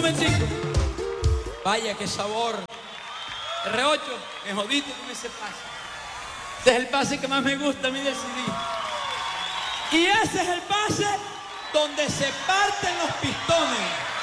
momentico. Vaya, qué sabor. R8, me jodiste con ese pase. Ese es el pase que más me gusta a mí del CD. Y ese es el pase donde se parten los pistones.